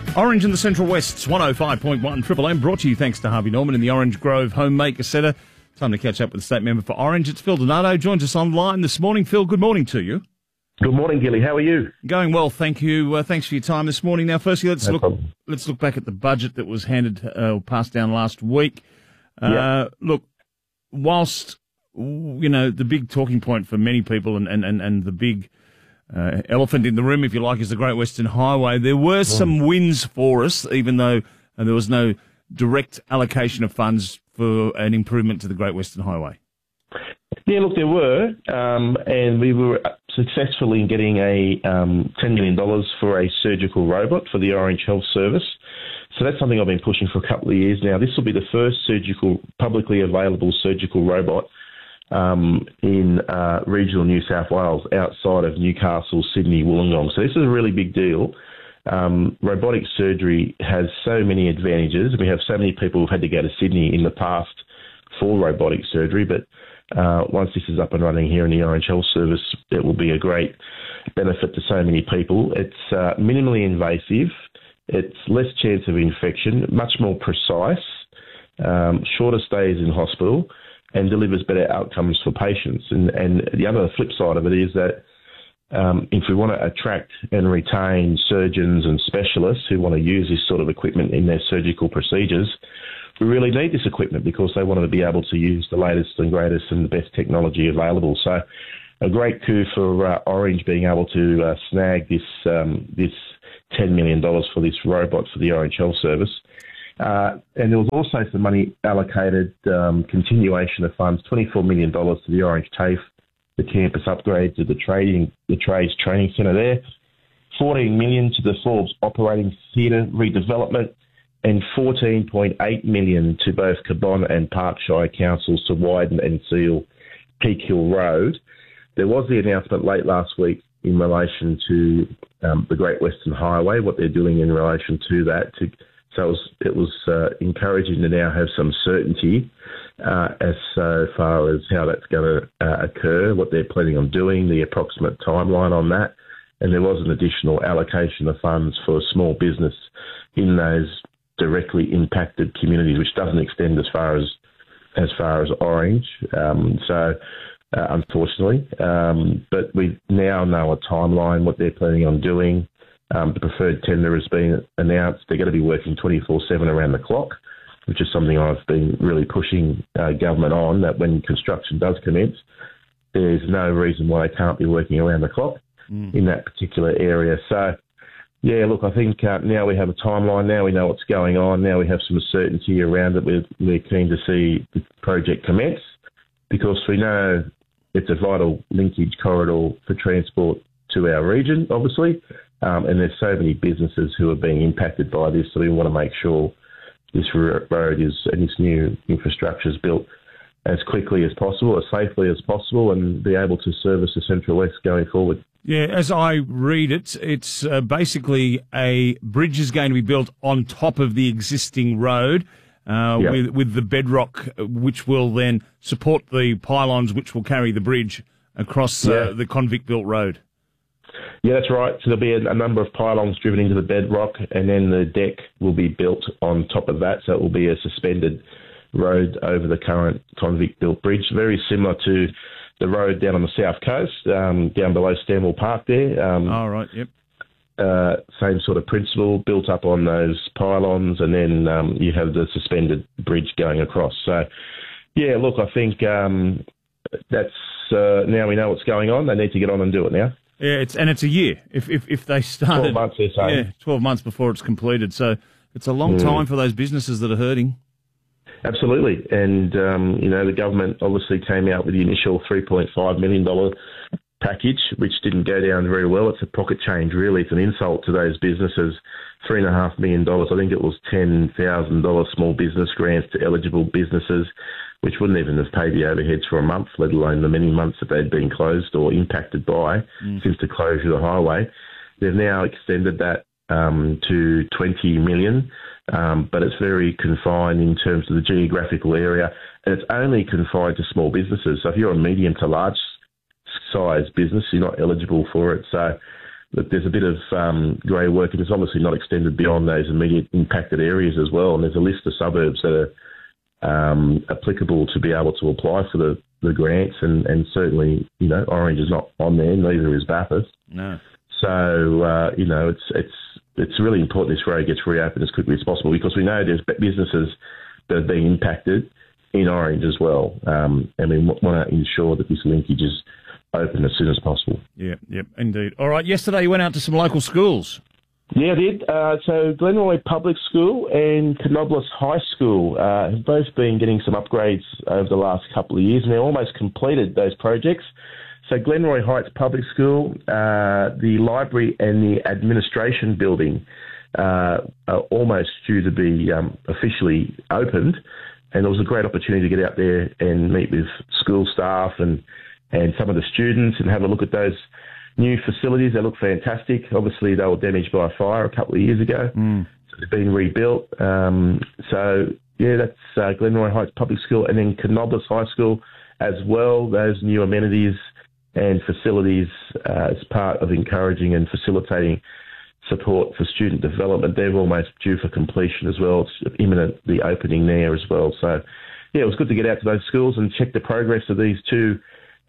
Orange in the Central West's 105.1 Triple M, brought to you thanks to Harvey Norman in the Orange Grove Homemaker Centre. Time to catch up with the State Member for Orange. It's Phil Donato, joins us online this morning. Phil, good morning to you. Good morning, Gilly. How are you? Going well, thank you. Thanks for your time this morning. Now, firstly, let's look back at the budget that was passed down last week. Look, whilst the big talking point for many people and the big elephant in the room, if you like, is the Great Western Highway, there were some wins for us, even though there was no direct allocation of funds for an improvement to the Great Western Highway. Yeah, look, there were, and we were successful in getting a $10 million for a surgical robot for the Orange Health Service. So that's something I've been pushing for a couple of years now. This will be the first publicly available surgical robot in regional New South Wales, outside of Newcastle, Sydney, Wollongong. So this is a really big deal. Robotic surgery has so many advantages. We have so many people who've had to go to Sydney in the past for robotic surgery, but once this is up and running here in the Orange Health Service, it will be a great benefit to so many people. It's minimally invasive. It's less chance of infection, much more precise, shorter stays in hospital, and delivers better outcomes for patients. And the other flip side of it is that if we want to attract and retain surgeons and specialists who want to use this sort of equipment in their surgical procedures, we really need this equipment because they want to be able to use the latest and greatest and the best technology available. So a great coup for Orange being able to snag this $10 million for this robot for the Orange Health Service. And there was also some money allocated, continuation of funds, $24 million to the Orange TAFE, the campus upgrade to the Trades Training Centre there, $14 million to the Forbes Operating Theatre redevelopment, and $14.8 million to both Cabonne and Parkshire councils to widen and seal Peak Hill Road. There was the announcement late last week in relation to the Great Western Highway, what they're doing in relation to that. So it was encouraging to now have some certainty as so far as how that's going to occur, what they're planning on doing, the approximate timeline on that. And there was an additional allocation of funds for small business in those directly impacted communities, which doesn't extend as far as Orange. Unfortunately, but we now know a timeline, what they're planning on doing. The preferred tender has been announced. They're going to be working 24/7 around the clock, which is something I've been really pushing government on, that when construction does commence, there's no reason why they can't be working around the clock in that particular area. So, yeah, look, I think now we have a timeline. Now we know what's going on. Now we have some certainty around it. We're keen to see the project commence because we know it's a vital linkage corridor for transport to our region, obviously. And there's so many businesses who are being impacted by this, so we want to make sure this road and this new infrastructure is built as quickly as possible, as safely as possible, and be able to service the Central West going forward. Yeah, as I read it, it's basically a bridge is going to be built on top of the existing road with the bedrock, which will then support the pylons which will carry the bridge across the convict-built road. Yeah, that's right. So there'll be a number of pylons driven into the bedrock, and then the deck will be built on top of that. So it will be a suspended road over the current convict-built bridge, very similar to the road down on the south coast, down below Stanwell Park there. Right, yep. Same sort of principle, built up on those pylons, and then you have the suspended bridge going across. So, yeah, look, I think that's now we know what's going on. They need to get on and do it now. Yeah, it's a year. If they started 12 months, they're saying. Yeah, 12 months before it's completed. So it's a long time for those businesses that are hurting. Absolutely. And, the government obviously came out with the initial $3.5 million package, which didn't go down very well. It's a pocket change, really. It's an insult to those businesses. $3.5 million, I think it was $10,000 small business grants to eligible businesses, which wouldn't even have paid the overheads for a month, let alone the many months that they'd been closed or impacted by since the closure of the highway. They've now extended that to $20 million, but it's very confined in terms of the geographical area, and it's only confined to small businesses. So if you're a medium to large size business, you're not eligible for it. So that there's a bit of grey work, and it's obviously not extended beyond those immediate impacted areas as well. And there's a list of suburbs that are applicable to be able to apply for the grants, and certainly, Orange is not on there, neither is Bathurst. No. So, it's really important this road gets reopened as quickly as possible, because we know there's businesses that have been impacted in Orange as well. And we want to ensure that this linkage is open as soon as possible. Yep, indeed. All right, yesterday you went out to some local schools. Yeah, I did. So Glenroy Public School and Canobolas High School have both been getting some upgrades over the last couple of years, and they're almost completed those projects. So Glenroy Heights Public School, the library and the administration building are almost due to be officially opened, and it was a great opportunity to get out there and meet with school staff and some of the students and have a look at those new facilities. They look fantastic. Obviously, they were damaged by a fire a couple of years ago. So they've been rebuilt. That's Glenroy Heights Public School, and then Canobolas High School as well. Those new amenities and facilities as part of encouraging and facilitating support for student development. They're almost due for completion as well. It's imminent, the opening there as well. So, it was good to get out to those schools and check the progress of these two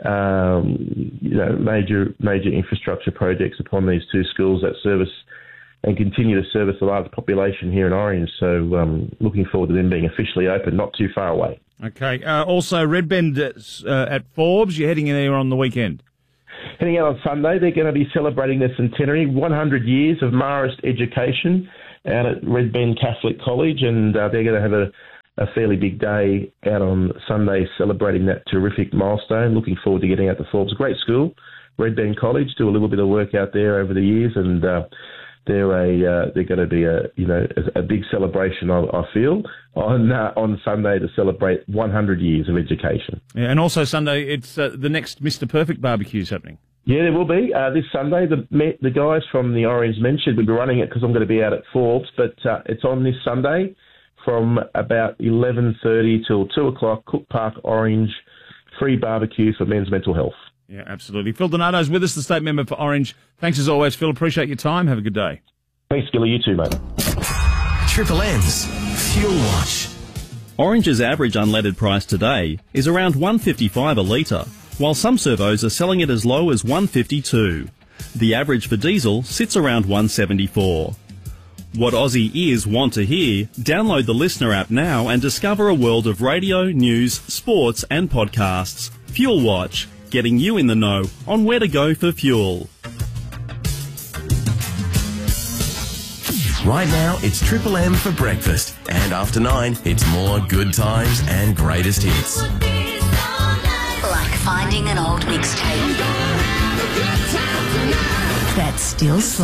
major infrastructure projects upon these two schools that service and continue to service the large population here in Orange. So looking forward to them being officially open, not too far away. Okay. Also, Red Bend at Forbes, you're heading in there on the weekend. Heading out on Sunday, they're going to be celebrating their centenary, 100 years of Marist education out at Red Bend Catholic College, and they're going to have a fairly big day out on Sunday celebrating that terrific milestone. Looking forward to getting out to Forbes. Great school, Red Bend College. Do a little bit of work out there over the years, and they're going to be a big celebration. I feel on Sunday to celebrate 100 years of education. Yeah, and also Sunday, it's the next Mr. Perfect barbecue's happening. Yeah, there will be this Sunday. The guys from the Orange Men Shed will be running it because I'm going to be out at Forbes, but it's on this Sunday from about 11:30 till 2 o'clock. Cook Park, Orange, free barbecue for men's mental health. Yeah, absolutely. Phil Donato's with us, the state member for Orange. Thanks as always, Phil. Appreciate your time. Have a good day. Thanks, Gilly. You too, mate. Triple M's Fuel Watch. Orange's average unleaded price today is around $1.55 a litre, while some servos are selling it as low as $1.52. The average for diesel sits around $1.74. What Aussie ears want to hear? Download the Listener app now and discover a world of radio, news, sports and podcasts. Fuel Watch, getting you in the know on where to go for fuel. Right now, it's Triple M for breakfast. And after 9, it's more good times and greatest hits. Like finding an old mixtape that's still